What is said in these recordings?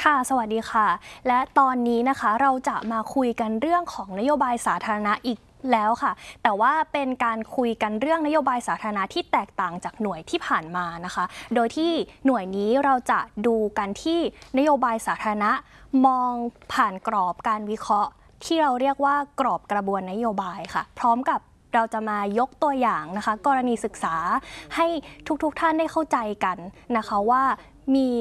ค่ะสวัสดีค่ะและตอนนี้นะคะเราจะมาคุยกันเรื่องของนโยบายสาธารณะอีกแล้วค่ะแต่ว่าเป็นการคุยกันเรื่องนโยบายสาธารณะที่แตกต่างจากหน่วยที่ผ่านมานะคะโดยที่หน่วยนี้เราจะดูกันที่นโยบายสาธารณะมองผ่านกรอบการวิเคราะห์ที่เราเรียกว่ากรอบกระบวนนโยบายค่ะพร้อมกับเราจะมายกตัวอย่างนะคะกรณีศึกษาให้ทุกท่านได้เข้าใจกันนะคะว่ามี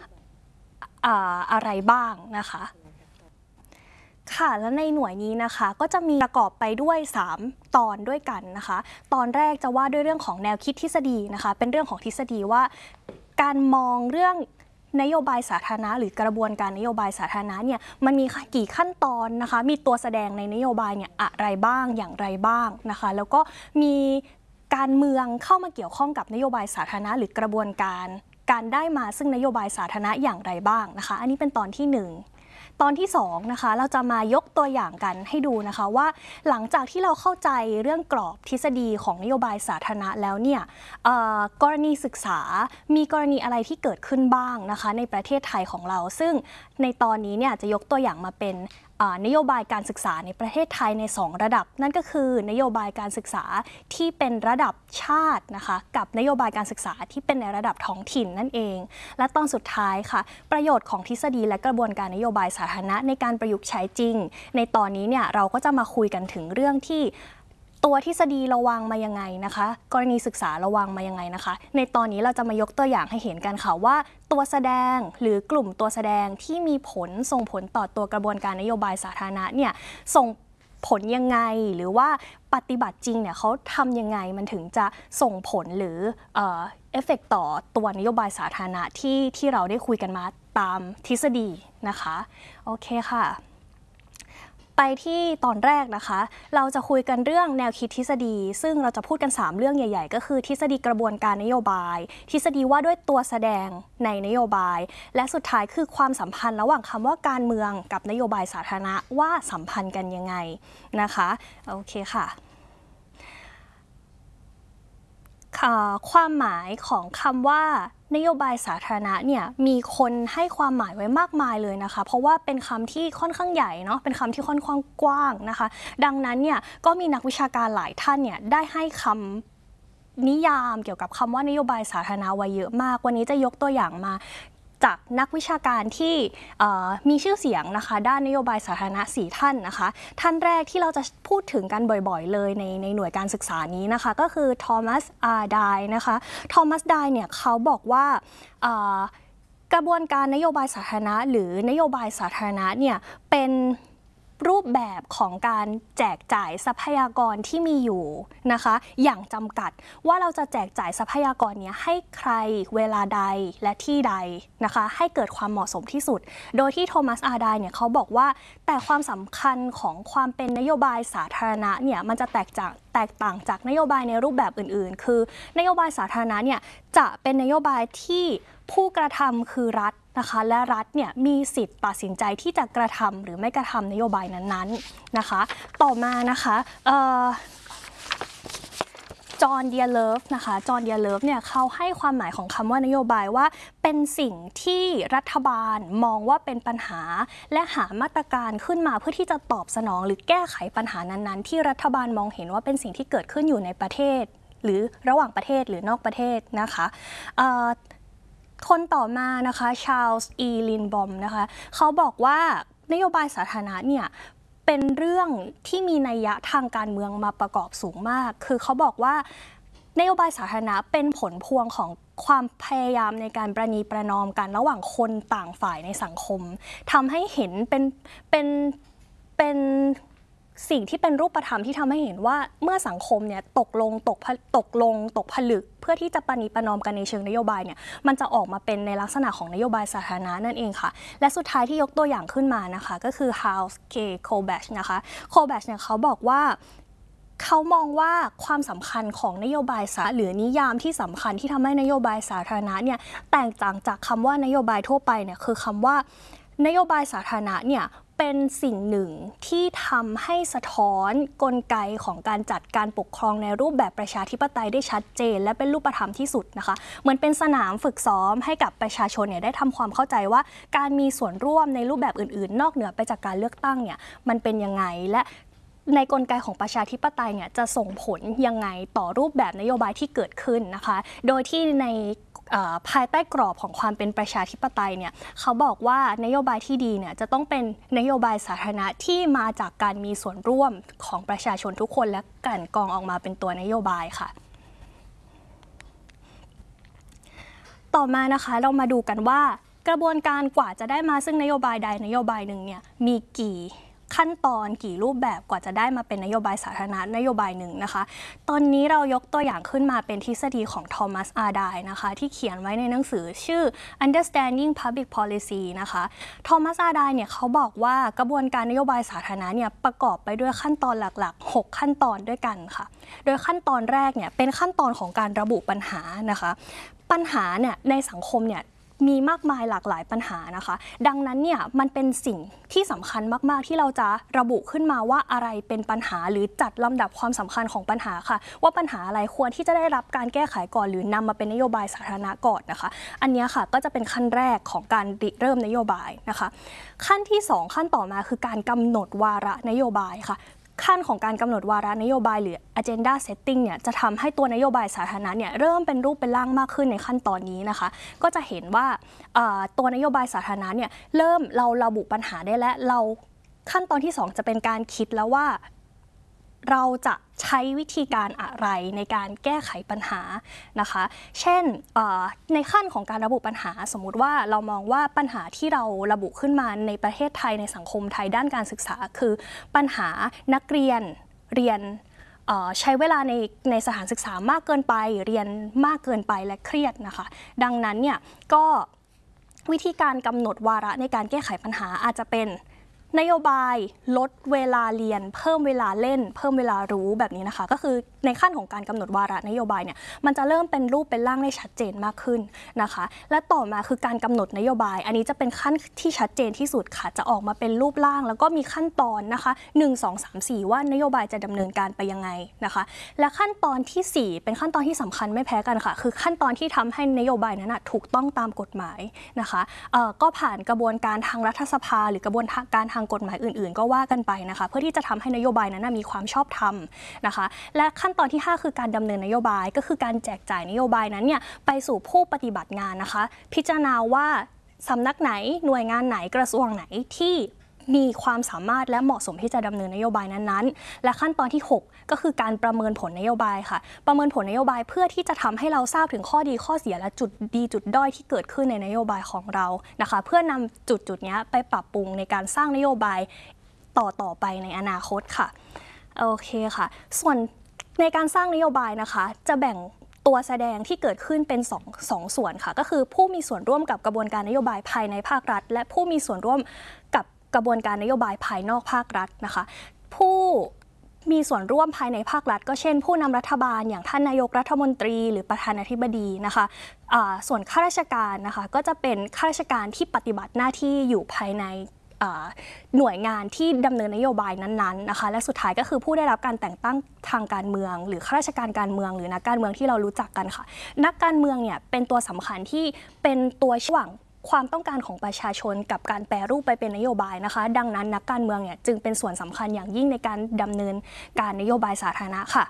อะไรบ้างนะคะค่ะและในหน่วยนี้นะคะก็จะมีประกอบไปด้วย3ตอนด้วยกันนะคะตอนแรกจะว่าด้วยเรื่องของแนวคิดทฤษฎีนะคะเป็นเรื่องของทฤษฎีว่าการมองเรื่องนโยบายสาธารณะหรือกระบวนการนโยบายสาธารณะเนี่ยมันมีกี่ขั้นตอนนะคะมีตัวแสดงในนโยบายเนี่ยอะไรบ้างอย่างไรบ้างนะคะแล้วก็มีการเมืองเข้ามาเกี่ยวข้องกับนโยบายสาธารณะหรือกระบวนการได้มาซึ่งนโยบายสาธารณะอย่างไรบ้างนะคะอันนี้เป็นตอนที่1ตอนที่2นะคะเราจะมายกตัวอย่างกันให้ดูนะคะว่าหลังจากที่เราเข้าใจเรื่องกรอบทฤษฎีของนโยบายสาธารณะแล้วเนี่ยกรณีศึกษามีกรณีอะไรที่เกิดขึ้นบ้างนะคะในประเทศไทยของเราซึ่งในตอนนี้เนี่ยจะยกตัวอย่างมาเป็นนโยบายการศึกษาในประเทศไทยใน2ระดับนั่นก็คือนโยบายการศึกษาที่เป็นระดับชาตินะคะกับนโยบายการศึกษาที่เป็นในระดับท้องถิ่นนั่นเองและตอนสุดท้ายค่ะประโยชน์ของทฤษฎีและกระบวนการนโยบายสาธารณะในการประยุกต์ใช้จริงในตอนนี้เนี่ยเราก็จะมาคุยกันถึงเรื่องที่ตัวทฤษฎีระวังมายังไงนะคะกรณีศึกษาระวังมายังไงนะคะในตอนนี้เราจะมายกตัวอย่างให้เห็นกันค่ะว่าตัวแสดงหรือกลุ่มตัวแสดงที่มีผลส่งผลต่อตัวกระบวนการนโยบายสาธารณะเนี่ยส่งผลยังไงหรือว่าปฏิบัติจริงเนี่ยเขาทำยังไงมันถึงจะส่งผลหรือเอฟเฟกต์ต่อตัวนโยบายสาธารณะที่เราได้คุยกันมาตามทฤษฎีนะคะโอเคค่ะไปที่ตอนแรกนะคะเราจะคุยกันเรื่องแนวคิดทฤษฎีซึ่งเราจะพูดกัน3เรื่องใหญ่ๆก็คือทฤษฎีกระบวนการนโยบายทฤษฎีว่าด้วยตัวแสดงในนโยบายและสุดท้ายคือความสัมพันธ์ระหว่างคำว่าการเมืองกับนโยบายสาธารณะว่าสัมพันธ์กันยังไงนะคะโอเคค่ะความหมายของคำว่านโยบายสาธารณะเนี่ยมีคนให้ความหมายไว้มากมายเลยนะคะเพราะว่าเป็นคำที่ค่อนข้างใหญ่เนาะเป็นคำที่ค่อนข้างกว้างนะคะดังนั้นเนี่ยก็มีนักวิชาการหลายท่านเนี่ยได้ให้คำนิยามเกี่ยวกับคำว่านโยบายสาธารณะไว้เยอะมากวันนี้จะยกตัวอย่างมาจากนักวิชาการที่มีชื่อเสียงนะคะด้านนโยบายสาธารณะ4ท่านนะคะท่านแรกที่เราจะพูดถึงกันบ่อยๆเลยในหน่วยการศึกษานี้นะคะก็คือทอมัสไดนะคะทอมัสไดเนี่ยเขาบอกว่ากระบวนการนโยบายสาธารณะหรือนโยบายสาธารณะเนี่ยเป็นรูปแบบของการแจกจ่ายทรัพยากรที่มีอยู่นะคะอย่างจำกัดว่าเราจะแจกจ่ายทรัพยากรนี้ให้ใครเวลาใดและที่ใดนะคะให้เกิดความเหมาะสมที่สุดโดยที่โทมัสไดเนี่ยเขาบอกว่าแต่ความสำคัญของความเป็นนโยบายสาธารณะเนี่ยมันจะแตกต่างจากนโยบายในรูปแบบอื่นๆคือนโยบายสาธารณะเนี่ยจะเป็นนโยบายที่ผู้กระทำคือรัฐนะคะและรัฐเนี่ยมีสิทธิ์ตัดสินใจที่จะกระทำหรือไม่กระทำนโยบายนั้นๆนะคะต่อมานะคะจอห์นเดียเลิฟนะคะจอห์นเดียเลิฟเนี่ยเขาให้ความหมายของคำว่านโยบายว่าเป็นสิ่งที่รัฐบาลมองว่าเป็นปัญหาและหามาตรการขึ้นมาเพื่อที่จะตอบสนองหรือแก้ไขปัญหานั้นๆที่รัฐบาลมองเห็นว่าเป็นสิ่งที่เกิดขึ้นอยู่ในประเทศหรือระหว่างประเทศหรือนอกประเทศนะคะคนต่อมานะคะชาร์ลส์ลินบอมนะคะเขาบอกว่านโยบายสาธารณะเนี่ยเป็นเรื่องที่มีนัยยะทางการเมืองมาประกอบสูงมากคือเขาบอกว่านโยบายสาธารณะเป็นผลพวงของความพยายามในการประนีประนอมกันระหว่างคนต่างฝ่ายในสังคมทำให้เห็นเป็นสิ่งที่เป็นรูปธรรมที่ทำให้เห็นว่าเมื่อสังคมเนี่ยตกผลึกเพื่อที่จะประนีประนอมกันในเชิงนโยบายเนี่ยมันจะออกมาเป็นในลักษณะของนโยบายสาธารณะนั่นเองค่ะและสุดท้ายที่ยกตัวอย่างขึ้นมานะคะก็คือ House K. Kobash นะคะ Kobash เนี่ยเขาบอกว่าเขามองว่าความสำคัญของนโยบายหรือนิยามที่สำคัญที่ทำให้นโยบายสาธารณะเนี่ยแตกต่างจากคำว่านโยบายทั่วไปเนี่ยคือคำว่านโยบายสาธารณะเนี่ยเป็นสิ่งหนึ่งที่ทำให้สะท้อนกลไกของการจัดการปกครองในรูปแบบประชาธิปไตยได้ชัดเจนและเป็นรูปธรรมที่สุดนะคะเหมือนเป็นสนามฝึกซ้อมให้กับประชาชนเนี่ยได้ทำความเข้าใจว่าการมีส่วนร่วมในรูปแบบอื่นๆนอกเหนือไปจากการเลือกตั้งเนี่ยมันเป็นยังไงและในกลไกของประชาธิปไตยเนี่ยจะส่งผลยังไงต่อรูปแบบนโยบายที่เกิดขึ้นนะคะโดยที่ในภายใต้กรอบของความเป็นประชาธิปไตยเนี่ยเขาบอกว่านโยบายที่ดีเนี่ยจะต้องเป็นนโยบายสาธารณะที่มาจากการมีส่วนร่วมของประชาชนทุกคนและกลั่นกรองออกมาเป็นตัวนโยบายค่ะต่อมานะคะเรามาดูกันว่ากระบวนการกว่าจะได้มาซึ่งนโยบายใดนโยบายหนึ่งเนี่ยมีกี่ขั้นตอนกี่รูปแบบกว่าจะได้มาเป็นนโยบายสาธารณะนโยบายหนึ่งนะคะตอนนี้เรายกตัวอย่างขึ้นมาเป็นทฤษฎีของทอมัสอาร์ไดน์นะคะที่เขียนไว้ในหนังสือชื่อ Understanding Public Policy นะคะทอมัสอาร์ไดน์เนี่ยเขาบอกว่ากระบวนการนโยบายสาธารณะเนี่ยประกอบไปด้วยขั้นตอนหลักๆ6ขั้นตอนด้วยกันค่ะโดยขั้นตอนแรกเนี่ยเป็นขั้นตอนของการระบุปัญหานะคะปัญหาเนี่ยในสังคมเนี่ยมีมากมายหลากหลายปัญหานะคะดังนั้นเนี่ยมันเป็นสิ่งที่สำคัญมากๆที่เราจะระบุขึ้นมาว่าอะไรเป็นปัญหาหรือจัดลำดับความสำคัญของปัญหาค่ะว่าปัญหาอะไรควรที่จะได้รับการแก้ไขก่อนหรือนำมาเป็นนโยบายสาธารณะก่อนนะคะอันนี้ค่ะก็จะเป็นขั้นแรกของการริเริ่มนโยบายนะคะขั้นที่2ขั้นต่อมาคือการกำหนดวาระนโยบายค่ะขั้นของการกำหนดวาระนโยบายหรือ agenda setting เนี่ยจะทำให้ตัวนโยบายสาธารณะเนี่ยเริ่มเป็นรูปเป็นร่างมากขึ้นในขั้นตอนนี้นะคะก็จะเห็นว่าตัวนโยบายสาธารณะเนี่ยเราระบุปัญหาได้และเราขั้นตอนที่2จะเป็นการคิดแล้วว่าเราจะใช้วิธีการอะไรในการแก้ไขปัญหานะคะเช่นในขั้นของการระบุปัญหาสมมุติว่าเรามองว่าปัญหาที่เราระบุขึ้นมาในประเทศไทยในสังคมไทยด้านการศึกษาคือปัญหานักเรียนใช้เวลาในสถานศึกษามากเกินไปเรียนมากเกินไปและเครียดนะคะดังนั้นเนี่ยก็วิธีการกำหนดวาระในการแก้ไขปัญหาอาจจะเป็นนโยบายลดเวลาเรียนเพิ่มเวลาเล่นเพิ่มเวลารู้แบบนี้นะคะก็คือในขั้นของการกำหนดวาระนโยบายเนี่ยมันจะเริ่มเป็นรูปเป็นร่างได้ชัดเจนมากขึ้นนะคะและต่อมาคือการกำหนดนโยบายอันนี้จะเป็นขั้นที่ชัดเจนที่สุดค่ะจะออกมาเป็นรูปร่างแล้วก็มีขั้นตอนนะคะ1 2 3 4ว่านโยบายจะดำเนินการไปยังไงนะคะและขั้นตอนที่4เป็นขั้นตอนที่สำคัญไม่แพ้กันค่ะคือขั้นตอนที่ทำให้นโยบายนั้นถูกต้องตามกฎหมายนะคะก็ผ่านกระบวนการทางรัฐสภาหรือกระบวนการทางกฎหมายอื่นๆก็ว่ากันไปนะคะเพื่อที่จะทำให้นโยบายนั้นมีความชอบธรรมนะคะและขั้นตอนที่5คือการดำเนินนโยบายก็คือการแจกจ่ายนโยบายนั้นเนี่ยไปสู่ผู้ปฏิบัติงานนะคะพิจารณาว่าสำนักไหนหน่วยงานไหนกระทรวงไหนที่มีความสามารถและเหมาะสมที่จะดำเนินนโยบายนั้นๆและขั้นตอนที่6ก็คือการประเมินผลนโยบายค่ะประเมินผลนโยบายเพื่อที่จะทำให้เราทราบถึงข้อดีข้อเสียและจุดดีจุดด้อยที่เกิดขึ้นในนโยบายของเรานะคะเพื่อนำจุดนี้ไปปรับปรุงในการสร้างนโยบายต่อไปในอนาคตค่ะโอเคค่ะส่วนในการสร้างนโยบายนะคะจะแบ่งตัวแสดงที่เกิดขึ้นเป็นสองส่วนค่ะก็คือผู้มีส่วนร่วมกับกระบวนการนโยบายภายในภาครัฐและผู้มีส่วนร่วมกับกระบวนการนโยบายภายนอกภาครัฐนะคะผู้มีส่วนร่วมภายในภาครัฐก็เช่นผู้นำรัฐบาลอย่างท่านนายกรัฐมนตรีหรือประธานาธิบดีนะคะส่วนข้าราชการนะคะก็จะเป็นข้าราชการที่ปฏิบัติหน้าที่อยู่ภายในหน่วยงานที่ดำเนินนโยบายนั้นๆนะคะและสุดท้ายก็คือผู้ได้รับการแต่งตั้งทางการเมืองหรือข้าราชการการเมืองหรือนักการเมืองที่เรารู้จักกันค่ะนักการเมืองเนี่ยเป็นตัวสำคัญที่เป็นตัวเชื่อมความต้องการของประชาชนกับการแปรรูปไปเป็นนโยบายนะคะดังนั้นนักการเมืองเนี่ยจึงเป็นส่วนสำคัญอย่างยิ่งในการดำเนินการนโยบายสาธารณะค่ะ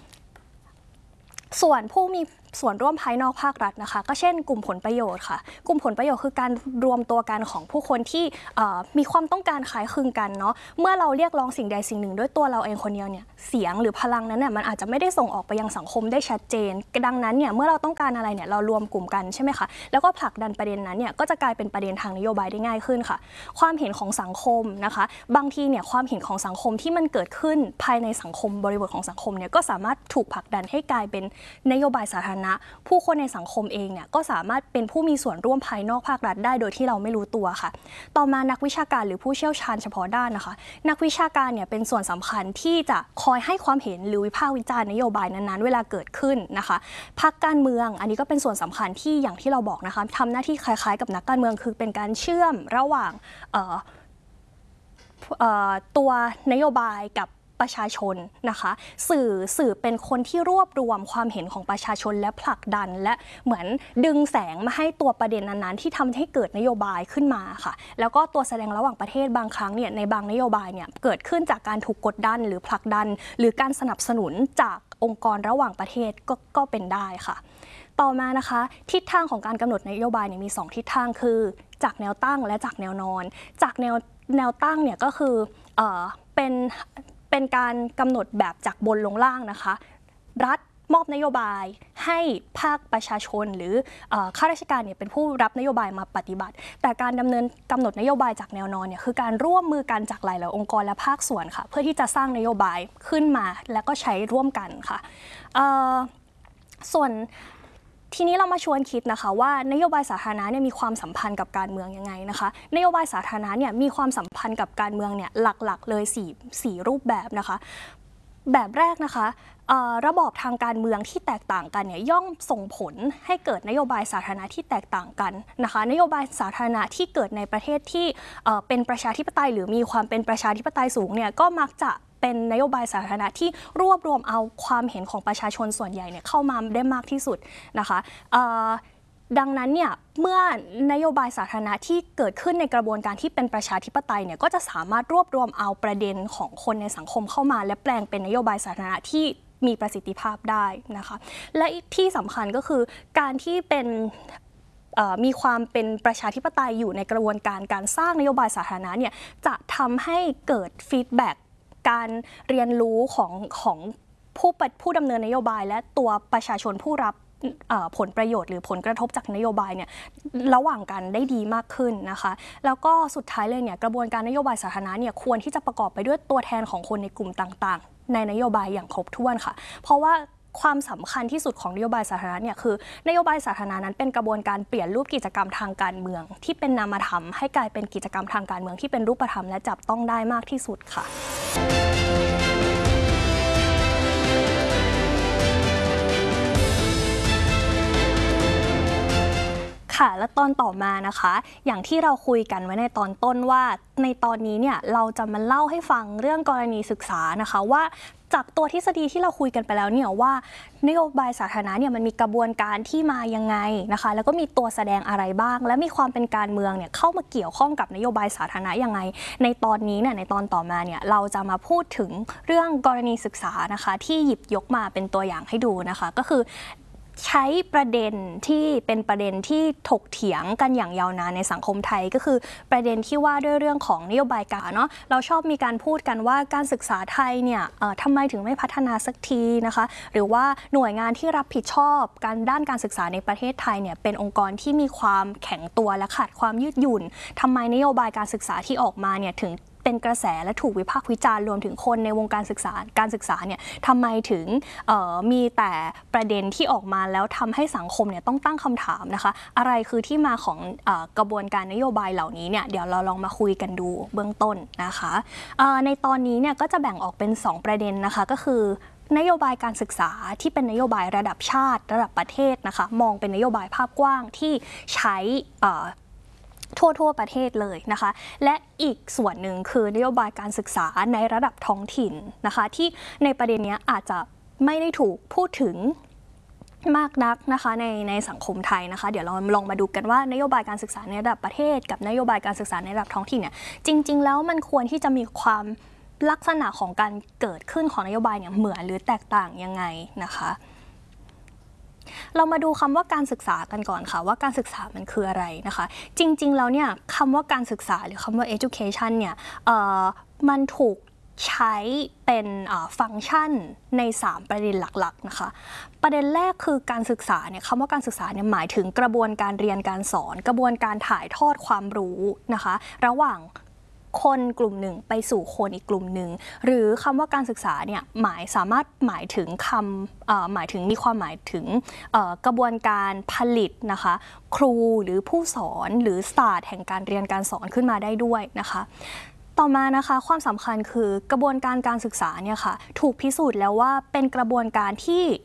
ส่วนผู้มีส่วนร่วมภายนอกภาครัฐนะคะก็เช่นกลุ่มผลประโยชน์ค่ะกลุ่มผลประโยชน์คือการรวมตัวกันของผู้คนที่มีความต้องการคล้ายคลึงกันเนาะเมื่อเราเรียกร้องสิ่งใดสิ่งหนึ่งด้วยตัวเราเองคนเดียวเนี่ยเสียงหรือพลังนั้นเนี่ยมันอาจจะไม่ได้ส่งออกไปยังสังคมได้ชัดเจนดังนั้นเนี่ยเมื่อเราต้องการอะไรเนี่ยเรารวมกลุ่มกันใช่ไหมคะแล้วก็ผลักดันประเด็นนั้นเนี่ยก็จะกลายเป็นประเด็นทางนโยบายได้ง่ายขึ้นค่ะความเห็นของสังคมนะคะบางทีเนี่ยความเห็นของสังคมที่มันเกิดขึ้นภายในสังคมบริบทของสังคมเนี่ยก็สามารถถูกผลักดันให้กลายเป็นนโยบายสาธารณะผู้คนในสังคมเองเนี่ยก็สามารถเป็นผู้มีส่วนร่วมภายนอกภาครัฐได้โดยที่เราไม่รู้ตัวค่ะต่อมานักวิชาการหรือผู้เชี่ยวชาญเฉพาะด้านนะคะนักวิชาการเนี่ยเป็นส่วนสำคัญที่จะคอยให้ความเห็นหรือวิพากษ์วิจารณ์นโยบายนั้นๆเวลาเกิดขึ้นนะคะพรรคการเมืองอันนี้ก็เป็นส่วนสำคัญที่อย่างที่เราบอกนะคะทำหน้าที่คล้ายๆกับนักการเมืองคือเป็นการเชื่อมระหว่างตัวนโยบายกับประชาชนนะคะสื่อเป็นคนที่รวบรวมความเห็นของประชาชนและผลักดันและเหมือนดึงแสงมาให้ตัวประเด็นนั้นๆที่ทำให้เกิดนโยบายขึ้นมาค่ะแล้วก็ตัวแสดงระหว่างประเทศบางครั้งเนี่ยในบางนโยบายเนี่ยเกิดขึ้นจากการถูกกดดันหรือผลักดันหรือการสนับสนุนจากองค์กรระหว่างประเทศก็เป็นได้ค่ะต่อมานะคะทิศทางของการกำหนดนโยบายเนี่ยมี2ทิศทางคือจากแนวตั้งและจากแนวนอนจากแนวตั้งเนี่ยก็คือเป็นการกำหนดแบบจากบนลงล่างนะคะรัฐมอบนโยบายให้ภาคประชาชนหรือข้าราชการเนี่ยเป็นผู้รับนโยบายมาปฏิบัติแต่การกำหนดนโยบายจากแนวนอนเนี่ยคือการร่วมมือกันจากหลายๆองค์กรและภาคส่วนค่ะเพื่อที่จะสร้างนโยบายขึ้นมาแล้วก็ใช้ร่วมกันค่ะส่วนทีนี้เรามาชวนคิดนะคะว่านโยบายสาธารณะเนี่ยมีความสัมพันธ์กับการเมืองยังไงนะคะนโยบายสาธารณะเนี่ยมีความสัมพันธ์กับการเมืองเนี่ยหลักๆเลย4รูปแบบนะคะแบบแรกนะคะระบอบทางการเมืองที่แตกต่างกันเนี่ยย่อมส่งผลให้เกิดนโยบายสาธารณะที่แตกต่างกันนะคะนโยบายสาธารณะที่เกิดในประเทศที่เป็นประชาธิปไตยหรือมีความเป็นประชาธิปไตยสูงเนี่ยก็มักจะเป็นนโยบายสาธารณะที่รวบรวมเอาความเห็นของประชาชนส่วนใหญ่เนี่ยเข้ามาได้มากที่สุดนะคะดังนั้นเนี่ยเมื่อนโยบายสาธารณะที่เกิดขึ้นในกระบวนการที่เป็นประชาธิปไตยเนี่ยก็จะสามารถรวบรวมเอาประเด็นของคนในสังคมเข้ามาและแปลงเป็นนโยบายสาธารณะที่มีประสิทธิภาพได้นะคะและที่สำคัญก็คือการที่เป็นมีความเป็นประชาธิปไตยอยู่ในกระบวนการสร้างนโยบายสาธารณะเนี่ยจะทำให้เกิดฟีดแบ็กการเรียนรู้ของผู้ดำเนินนโยบายและตัวประชาชนผู้รับผลประโยชน์หรือผลกระทบจากนโยบายเนี่ยระหว่างกันได้ดีมากขึ้นนะคะแล้วก็สุดท้ายเลยเนี่ยกระบวนการนโยบายสาธารณะเนี่ยควรที่จะประกอบไปด้วยตัวแทนของคนในกลุ่มต่างๆในนโยบายอย่างครบถ้วนค่ะเพราะว่าความสำคัญที่สุดของนโยบายสาธารณะเนี่ยคือนโยบายสาธารณะนั้นเป็นกระบวนการเปลี่ยนรูปกิจกรรมทางการเมืองที่เป็นนามธรรมให้กลายเป็นกิจกรรมทางการเมืองที่เป็นรูปธรรมและจับต้องได้มากที่สุดค่ะค่ะและตอนต่อมานะคะอย่างที่เราคุยกันไว้ในตอนต้นว่าในตอนนี้เนี่ยเราจะมาเล่าให้ฟังเรื่องกรณีศึกษานะคะว่าจากตัวทฤษฎีที่เราคุยกันไปแล้วเนี่ยว่านโยบายสาธารณะเนี่ยมันมีกระบวนการที่มายังไงนะคะแล้วก็มีตัวแสดงอะไรบ้างและมีความเป็นการเมืองเนี่ยเข้ามาเกี่ยวข้องกับนโยบายสาธารณะยังไงในตอนนี้เนี่ยในตอนต่อมาเนี่ยเราจะมาพูดถึงเรื่องกรณีศึกษานะคะที่หยิบยกมาเป็นตัวอย่างให้ดูนะคะก็คือใช้ประเด็นที่เป็นประเด็นที่ถกเถียงกันอย่างยาวนานในสังคมไทยก็คือประเด็นที่ว่าด้วยเรื่องของนโยบายการเนาะเราชอบมีการพูดกันว่าการศึกษาไทยเนี่ยทำไมถึงไม่พัฒนาสักทีนะคะหรือว่าหน่วยงานที่รับผิดชอบการด้านการศึกษาในประเทศไทยเนี่ยเป็นองค์กรที่มีความแข็งตัวและขาดความยืดหยุ่นทำไมนโยบายการศึกษาที่ออกมาเนี่ยถึงเป็นกระแสและถูกวิพากษ์วิจารณ์รวมถึงคนในวงการศึกษาเนี่ยทำไมถึงมีแต่ประเด็นที่ออกมาแล้วทำให้สังคมเนี่ยต้องตั้งคำถามนะคะอะไรคือที่มาของกระบวนการนโยบายเหล่านี้เนี่ยเดี๋ยวเราลองมาคุยกันดูเบื้องต้นนะคะในตอนนี้เนี่ยก็จะแบ่งออกเป็น2ประเด็นนะคะก็คือนโยบายการศึกษาที่เป็นนโยบายระดับชาติระดับประเทศนะคะมองเป็นนโยบายภาพกว้างที่ใช้ทั่วประเทศเลยนะคะและอีกส่วนหนึ่งคือนโยบายการศึกษาในระดับท้องถิ่นนะคะที่ในประเด็นนี้อาจจะไม่ได้ถูกพูดถึงมากนักนะคะในสังคมไทยนะคะเดี๋ยวเราลองมาดูกันว่านโยบายการศึกษาในระดับประเทศกับนโยบายการศึกษาในระดับท้องถิ่นเนี่ยจริงๆแล้วมันควรที่จะมีความลักษณะของการเกิดขึ้นของนโยบายเนี่ยเหมือนหรือแตกต่างยังไงนะคะเรามาดูคำว่าการศึกษากันก่อนค่ะว่าการศึกษามันคืออะไรนะคะจริงๆแล้วเนี่ยคำว่าการศึกษาหรือคำว่า education เนี่ยมันถูกใช้เป็นฟังก์ชันใน3ประเด็นหลักๆนะคะประเด็นแรกคือการศึกษาเนี่ยคำว่าการศึกษาเนี่ยหมายถึงกระบวนการเรียนการสอนกระบวนการถ่ายทอดความรู้นะคะระหว่างคนกลุ่มหนึ่งไปสู่คนอีกกลุ่มหนึ่งหรือคำว่าการศึกษาเนี่ยสามารถหมายถึงมีความหมายถึงกระบวนการผลิตนะคะครูหรือผู้สอนหรือศาสตร์แห่งการเรียนการสอนขึ้นมาได้ด้วยนะคะต่อมานะคะความสำคัญคือกระบวนการการศึกษาเนี่ยค่ะถูกพิสูจน์แล้วว่าเป็นกระบวนการที่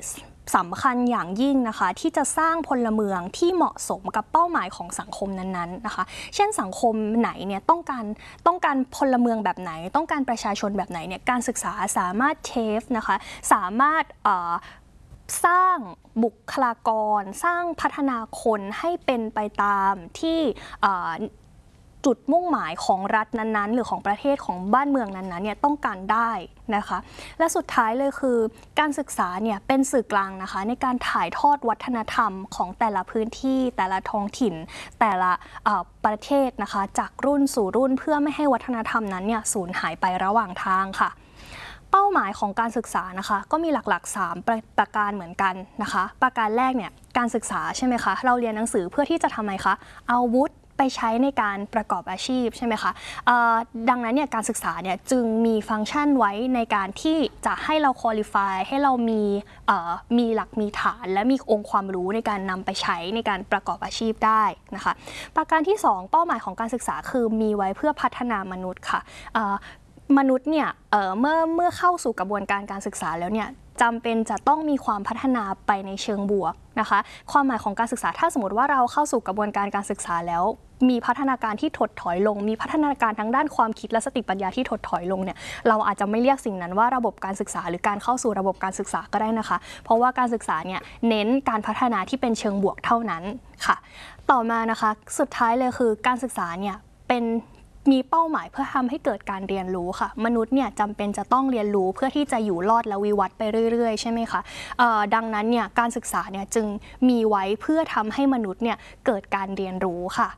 สำคัญอย่างยิ่งนะคะที่จะสร้างพลเมืองที่เหมาะสมกับเป้าหมายของสังคมนั้นๆนะคะเช่นสังคมไหนเนี่ยต้องการพลเมืองแบบไหนต้องการประชาชนแบบไหนเนี่ยการศึกษาสามารถเชฟนะคะสามารถสร้างบุคลากรสร้างพัฒนาคนให้เป็นไปตามที่จุดมุ่งหมายของรัฐนั้นๆหรือของประเทศของบ้านเมืองนั้นๆเนี่ยต้องการได้นะคะและสุดท้ายเลยคือการศึกษาเนี่ยเป็นสื่อกลางนะคะในการถ่ายทอดวัฒนธรรมของแต่ละพื้นที่แต่ละท้องถิ่นแต่ละประเทศนะคะจากรุ่นสู่รุ่นเพื่อไม่ให้วัฒนธรรมนั้นเนี่ยสูญหายไประหว่างทางค่ะเป้าหมายของการศึกษานะคะก็มีหลักๆ3ประการเหมือนกันนะคะประการแรกเนี่ยการศึกษาใช่ไหมคะเราเรียนหนังสือเพื่อที่จะทำไมคะเอาวุฒิไปใช้ในการประกอบอาชีพใช่ไหมคะดังนั้นเนี่ยการศึกษาเนี่ยจึงมีฟังก์ชันไว้ในการที่จะให้เราคุริฟายให้เรามีหลักมีฐานและมีองค์ความรู้ในการนำไปใช้ในการประกอบอาชีพได้นะคะประการที่2เป้าหมายของการศึกษาคือมีไว้เพื่อพัฒนามนุษย์ค่ะมนุษย์เนี่ยเมื่อเข้าสู่กระบวนการการศึกษาแล้วเนี่ยจำเป็นจะต้องมีความพัฒนาไปในเชิงบวกนะคะความหมายของการศึกษาถ้าสมมติว่าเราเข้าสู่กระบวนการการศึกษาแล้วมีพัฒนาการที่ถดถอยลงมีพัฒนาการทั้งด้านความคิดและสติปัญญาที่ถดถอยลงเนี่ยเราอาจจะไม่เรียกสิ่งนั้นว่าระบบการศึกษาหรือการเข้าสู่ระบบการศึกษาก็ได้นะคะเพราะว่าการศึกษาเนี่ยเน้นการพัฒนาที่เป็นเชิงบวกเท่านั้นค่ะต่อมานะคะสุดท้ายเลยคือการศึกษาเนี่ยมีเป้าหมายเพื่อทำให้เกิดการเรียนรู้ค่ะมนุษย์เนี่ยจำเป็นจะต้องเรียนรู้เพื่อที่จะอยู่รอดและวิวัฒน์ไปเรื่อยๆใช่ไหมคะดังนั้นเนี่ยการศึกษาเนี่ยจึงมีไว้เพื่อทำให้มนุษย์เนี่ยเกิดการเรียนรู้ค่ะ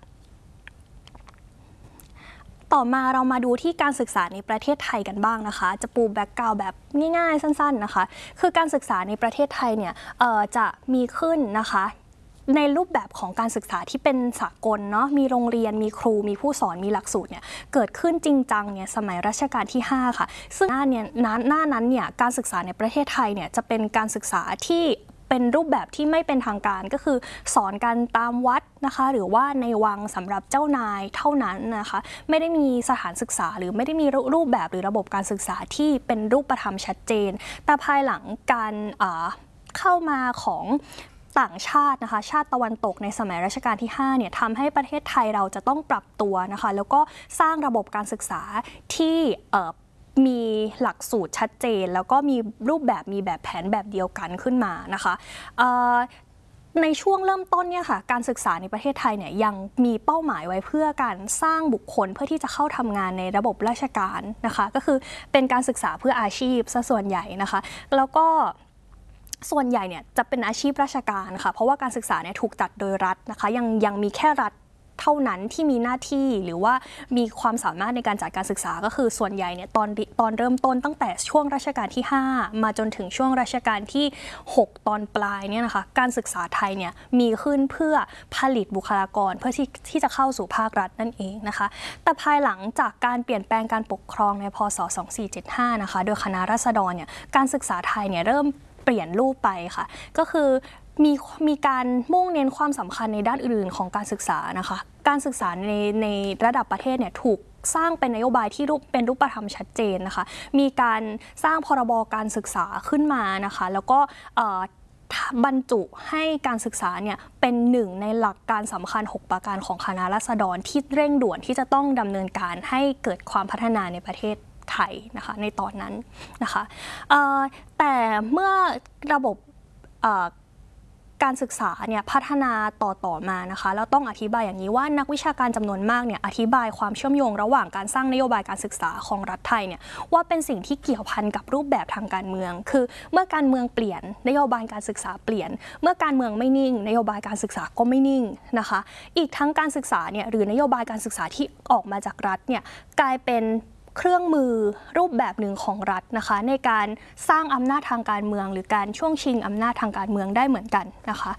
ต่อมาเรามาดูที่การศึกษาในประเทศไทยกันบ้างนะคะจะปูแบ็กกราวด์แบบง่ายๆสั้นๆนะคะคือการศึกษาในประเทศไทยเนี่ยจะมีขึ้นนะคะในรูปแบบของการศึกษาที่เป็นสากลเนาะมีโรงเรียนมีครูมีผู้สอนมีหลักสูตรเนี่ยเกิดขึ้นจริงจังเนี่ยสมัยรัชกาลที่5ค่ะซึ่งหน้านั้นเนี่ยการศึกษาในประเทศไทยเนี่ยจะเป็นการศึกษาที่เป็นรูปแบบที่ไม่เป็นทางการก็คือสอนกันตามวัดนะคะหรือว่าในวังสำหรับเจ้านายเท่านั้นนะคะไม่ได้มีสถานศึกษาหรือไม่ได้มีรูปแบบหรือระบบการศึกษาที่เป็นรูปธรรมชัดเจนแต่ภายหลังการเข้ามาของต่างชาตินะคะชาติตะวันตกในสมัยรัชกาลที่5เนี่ยทำให้ประเทศไทยเราจะต้องปรับตัวนะคะแล้วก็สร้างระบบการศึกษาที่มีหลักสูตรชัดเจนแล้วก็มีรูปแบบมีแบบแผนแบบเดียวกันขึ้นมานะคะในช่วงเริ่มต้นเนี่ยค่ะการศึกษาในประเทศไทยเนี่ยยังมีเป้าหมายไว้เพื่อการสร้างบุคคลเพื่อที่จะเข้าทำงานในระบบราชการนะคะก็คือเป็นการศึกษาเพื่ออาชีพซะส่วนใหญ่นะคะแล้วก็ส่วนใหญ่เนี่ยจะเป็นอาชีพราชการค่ะเพราะว่าการศึกษาเนี่ยถูกจัดโดยรัฐนะคะยังมีแค่รัฐเท่านั้นที่มีหน้าที่หรือว่ามีความสามารถในการจัดการศึกษาก็คือส่วนใหญ่เนี่ยตอนเริ่มต้นตั้งแต่ช่วงรัชกาลที่5มาจนถึงช่วงรัชกาลที่6ตอนปลายเนี่ยนะคะการศึกษาไทยเนี่ยมีขึ้นเพื่อผลิตบุคลากรเพื่อที่จะเข้าสู่ภาครัฐนั่นเองนะคะแต่ภายหลังจากการเปลี่ยนแปลงการปกครองในพ.ศ. 2475นะคะโดยคณะราษฎรเนี่ยการศึกษาไทยเนี่ยเริ่มเปลี่ยนรูปไปค่ะก็คือมีการมุ่งเน้นความสำคัญในด้านอื่นๆของการศึกษานะคะการศึกษาในระดับประเทศเนี่ยถูกสร้างเป็นนโยบายที่เป็นรูปธรรมชัดเจนนะคะมีการสร้างพรบการศึกษาขึ้นมานะคะแล้วก็บรรจุให้การศึกษาเนี่ยเป็นหนึ่งในหลักการสำคัญ6ประการของคณะราษฎรที่เร่งด่วนที่จะต้องดำเนินการให้เกิดความพัฒนาในประเทศไทยนะคะในตอนนั้นนะคะแต่เมื่อระบบการศึกษาเนี่ยพัฒนาต่อมานะคะแล้วต้องอธิบายอย่างนี้ว่านักวิชาการจำนวนมากเนี่ยอธิบายความเชื่อมโยงระหว่างการสร้างนโยบายการศึกษาของรัฐไทยเนี่ยว่าเป็นสิ่งที่เกี่ยวพันกับรูปแบบทางการเมืองคือเมื่อการเมืองเปลี่ยนนโยบายการศึกษาเปลี่ยนเมื่อการเมืองไม่นิ่งนโยบายการศึกษาก็ไม่นิ่งนะคะอีกทั้งการศึกษาเนี่ยหรือนโยบายการศึกษาที่ออกมาจากรัฐเนี่ยกลายเป็นเครื่องมือรูปแบบหนึ่งของรัฐนะคะในการสร้างอำนาจทางการเมืองหรือการช่วงชิงอำนาจทางการเมืองได้เหมือนกันนะคะ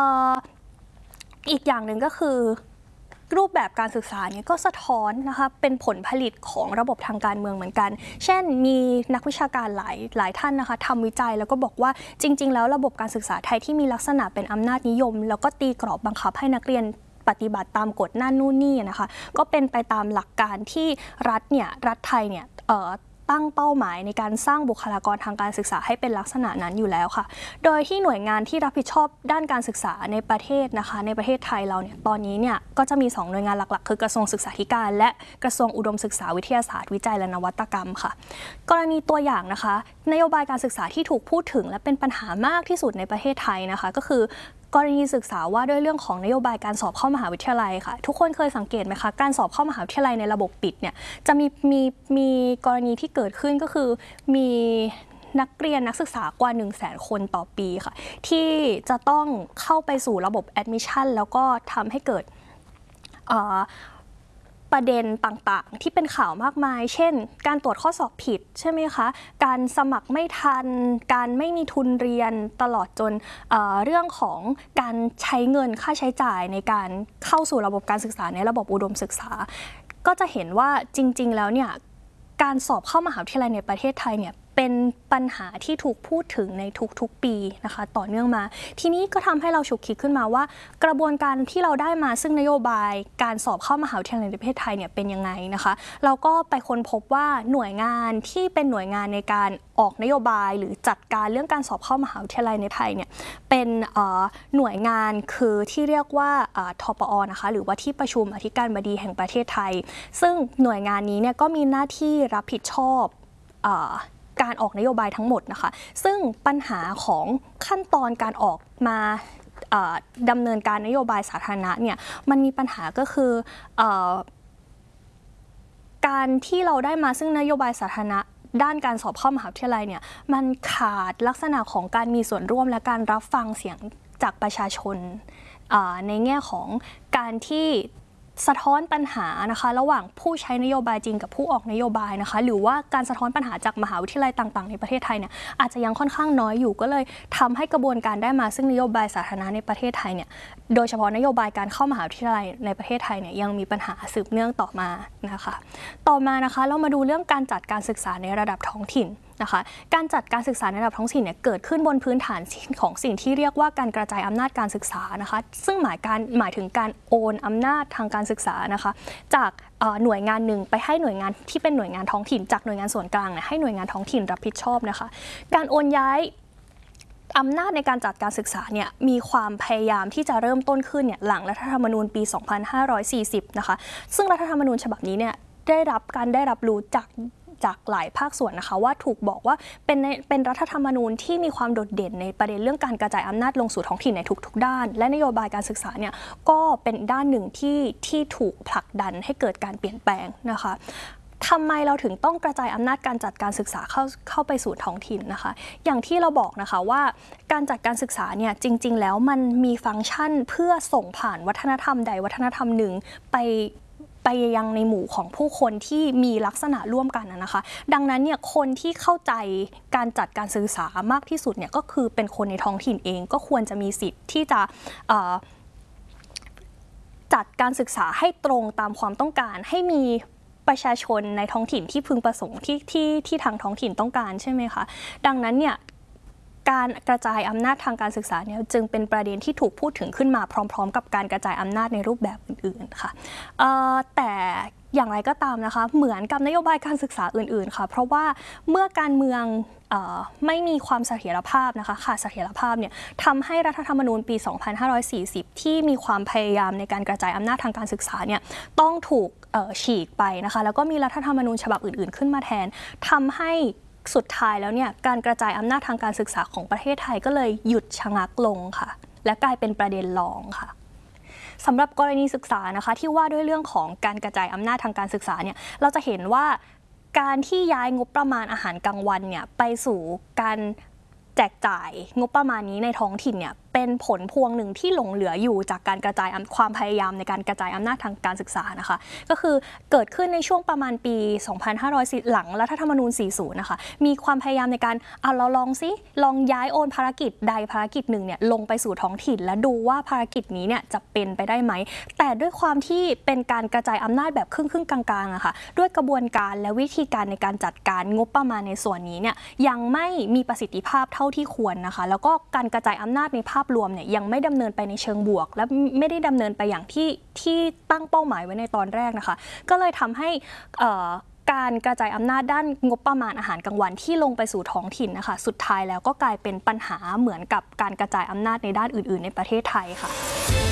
อีกอย่างหนึ่งก็คือรูปแบบการศึกษาเนี่ยก็สะท้อนนะคะเป็นผลผลิตของระบบทางการเมืองเหมือนกันเช่นมีนักวิชาการหลายท่านนะคะทำวิจัยแล้วก็บอกว่าจริงๆแล้วระบบการศึกษาไทยที่มีลักษณะเป็นอำนาจนิยมแล้วก็ตีกรอบบังคับให้นักเรียนปฏิบัติตามกฎนั่นนู่นนี่นะคะก็เป็นไปตามหลักการที่รัฐไทยเนี่ยตั้งเป้าหมายในการสร้างบุคลากรทางการศึกษาให้เป็นลักษณะนั้นอยู่แล้วค่ะโดยที่หน่วยงานที่รับผิดชอบด้านการศึกษาในประเทศนะคะในประเทศไทยเราเนี่ยตอนนี้เนี่ยก็จะมี2หน่วยงานหลักๆคือกระทรวงศึกษาธิการและกระทรวงอุดมศึกษาวิทยาศาสตร์วิจัยและนวัตกรรมค่ะกรณีตัวอย่างนะคะนโยบายการศึกษาที่ถูกพูดถึงและเป็นปัญหามากที่สุดในประเทศไทยนะคะก็คือกรณีศึกษาว่าด้วยเรื่องของนโยบายการสอบเข้ามหาวิทยาลัยค่ะทุกคนเคยสังเกตไหมคะการสอบเข้ามหาวิทยาลัยในระบบปิดเนี่ยจะมีกรณีที่เกิดขึ้นก็คือมีนักเรียนนักศึกษากว่า 100,000 คนต่อปีค่ะที่จะต้องเข้าไปสู่ระบบ admission แล้วก็ทำให้เกิดประเด็นต่างๆที่เป็นข่าวมากมายเช่นการตรวจข้อสอบผิดใช่ไหมคะการสมัครไม่ทันการไม่มีทุนเรียนตลอดจนเรื่องของการใช้เงินค่าใช้จ่ายในการเข้าสู่ระบบการศึกษาในระบบอุดมศึกษาก็จะเห็นว่าจริงๆแล้วเนี่ยการสอบเข้ามหาวิทยาลัยในประเทศไทยเนี่ยเป็นปัญหาที่ถูกพูดถึงในทุกๆปีนะคะต่อเนื่องมาทีนี้ก็ทำให้เราฉุกคิดขึ้นมาว่ากระบวนการที่เราได้มาซึ่งนโยบายการสอบเข้ามหาวิทยาลัยในประเทศไทยเนี่ยเป็นยังไงนะคะเราก็ไปค้นพบว่าหน่วยงานที่เป็นหน่วยงานในการออกนโยบายหรือจัดการเรื่องการสอบเข้ามหาวิทยาลัยในไทยเนี่ยเป็นหน่วยงานคือที่เรียกว่าทปอนะคะหรือว่าที่ประชุมอธิการบดีแห่งประเทศไทยซึ่งหน่วยงานนี้เนี่ยก็มีหน้าที่รับผิดชอบการออกนโยบายทั้งหมดนะคะซึ่งปัญหาของขั้นตอนการออกมาดำเนินการนโยบายสาธารณะเนี่ยมันมีปัญหาก็คือการที่เราได้มาซึ่งนโยบายสาธารณะด้านการสอบเข้ามหาวิทยาลัยเนี่ยมันขาดลักษณะของการมีส่วนร่วมและการรับฟังเสียงจากประชาชนในแง่ของการที่สะท้อนปัญหานะคะระหว่างผู้ใช้นโยบายจริงกับผู้ออกนโยบายนะคะหรือว่าการสะท้อนปัญหาจากมหาวิทยาลัยต่างๆในประเทศไทยเนี่ยอาจจะยังค่อนข้างน้อยอยู่ก็เลยทำให้กระบวนการได้มาซึ่งนโยบายสาธารณะในประเทศไทยเนี่ยโดยเฉพาะนโยบายการเข้ามหาวิทยาลัยในประเทศไทยเนี่ยยังมีปัญหาสืบเนื่องต่อมานะคะต่อมานะคะเรามาดูเรื่องการจัดการศึกษาในระดับท้องถิ่นนะคะการจัดการศึกษาในระดับท้องถิ่นเนี่ยเกิดขึ้นบนพื้นฐานของสิ่งที่เรียกว่าการกระจายอำนาจการศึกษานะคะซึ่งหมายถึงการโอนอำนาจทางการศึกษานะคะจากหน่วยงานหนึ่งไปให้หน่วยงานที่เป็นหน่วยงานท้องถิ่นจากหน่วยงานส่วนกลางเนี่ยให้หน่วยงานท้องถิ่นรับผิดชอบนะคะการโอนย้ายอำนาจในการจัดการศึกษาเนี่ยมีความพยายามที่จะเริ่มต้นขึ้นเนี่ยหลังรัฐธรรมนูญปี 2540 นะคะซึ่งรัฐธรรมนูญฉบับนี้เนี่ยได้รับรู้จากหลายภาคส่วนนะคะว่าถูกบอกว่าเป็นรัฐธรรมนูญที่มีความโดดเด่นในประเด็นเรื่องการกระจายอำนาจลงสู่ท้องถิ่นในทุกๆด้านและนโยบายการศึกษาเนี่ยก็เป็นด้านหนึ่งที่ถูกผลักดันให้เกิดการเปลี่ยนแปลงนะคะทำไมเราถึงต้องกระจายอำนาจการจัดการศึกษาเข้าไปสู่ท้องถิ่นนะคะอย่างที่เราบอกนะคะว่าการจัดการศึกษาเนี่ยจริงๆแล้วมันมีฟังก์ชันเพื่อส่งผ่านวัฒนธรรมใดวัฒนธรรมหนึ่งไปยังในหมู่ของผู้คนที่มีลักษณะร่วมกันนะคะดังนั้นเนี่ยคนที่เข้าใจการจัดการศึกษามากที่สุดเนี่ยก็คือเป็นคนในท้องถิ่นเองก็ควรจะมีสิทธิ์ที่จะจัดการศึกษาให้ตรงตามความต้องการให้มีประชาชนในท้องถิ่นที่พึงประสงค์ที่ทางท้องถิ่นต้องการใช่ไหมคะดังนั้นเนี่ยการกระจายอำนาจทางการศึกษาเนี่ยจึงเป็นประเด็นที่ถูกพูดถึงขึ้นมาพร้อมๆกับการกระจายอำนาจในรูปแบบอื่นๆค่ะแต่อย่างไรก็ตามนะคะเหมือนกับนโยบายการศึกษาอื่นๆค่ะเพราะว่าเมื่อการเมืองไม่มีความเสถียรภาพนะคะขาดเสถียรภาพเนี่ยทำให้รัฐธรรมนูญปี 2540 ที่มีความพยายามในการกระจายอำนาจทางการศึกษาเนี่ยต้องถูกฉีกไปนะคะแล้วก็มีรัฐธรรมนูญฉบับอื่นๆขึ้นมาแทนทำให้สุดท้ายแล้วเนี่ยการกระจายอำนาจทางการศึกษาของประเทศไทยก็เลยหยุดชะงักลงค่ะและกลายเป็นประเด็นรองค่ะสำหรับกรณีศึกษานะคะที่ว่าด้วยเรื่องของการกระจายอำนาจทางการศึกษาเนี่ยเราจะเห็นว่าการที่ย้ายงบประมาณอาหารกลางวันเนี่ยไปสู่การแจกจ่ายงบประมาณนี้ในท้องถิ่นเนี่ยเป็นผลพวงหนึ่งที่หลงเหลืออยู่จากการกระจายความพยายามในการกระจายอำนาจทางการศึกษานะคะก็คือเกิดขึ้นในช่วงประมาณปี 2500 หลังรัฐธรรมนูญ 40 นะคะมีความพยายามในการเราลองย้ายโอนภารกิจใดภารกิจหนึ่งเนี่ยลงไปสู่ท้องถิ่นและดูว่าภารกิจนี้เนี่ยจะเป็นไปได้ไหมแต่ด้วยความที่เป็นการกระจายอำนาจแบบครึ่งกลางๆอะค่ะด้วยกระบวนการและวิธีการในการจัดการงบประมาณในส่วนนี้เนี่ยยังไม่มีประสิทธิภาพเท่าที่ควรนะคะแล้วก็การกระจายอำนาจในภาพรวมเนี่ยยังไม่ดำเนินไปในเชิงบวกและไม่ได้ดำเนินไปอย่างที่ตั้งเป้าหมายไว้ในตอนแรกนะคะก็เลยทำให้การกระจายอำนาจด้านงบประมาณอาหารกลางวันที่ลงไปสู่ท้องถิ่นนะคะสุดท้ายแล้วก็กลายเป็นปัญหาเหมือนกับการกระจายอำนาจในด้านอื่นๆในประเทศไทยค่ะ